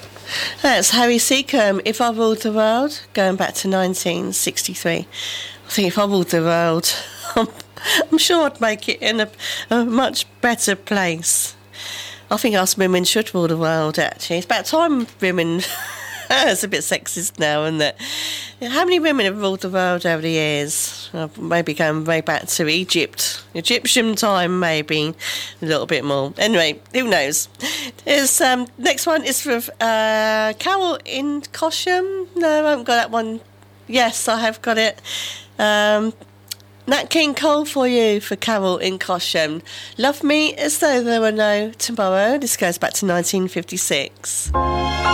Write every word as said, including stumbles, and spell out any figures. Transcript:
That's Harry Seacombe. If I Ruled the World, going back to nineteen sixty-three. I think if I ruled the world, I'm, I'm sure I'd make it in a, a much better place. I think us women should rule the world, actually. It's about time women... It's a bit sexist now, isn't it? How many women have ruled the world over the years? Uh, maybe going way back to Egypt. Egyptian time, maybe. A little bit more. Anyway, who knows? There's, um, next one is for uh, Carol in Cosham. No, I haven't got that one. Yes, I have got it. Um... Nat King Cole for you, for Carol in Cosham. Love Me As Though There Were No Tomorrow. This goes back to nineteen fifty-six.